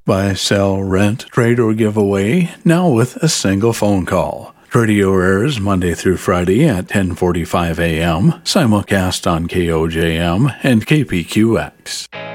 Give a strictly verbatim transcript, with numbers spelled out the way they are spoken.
Buy, sell, rent, trade, or give away, now with a single phone call. Radio airs Monday through Friday at ten forty-five a.m., simulcast on K O J M and K P Q X.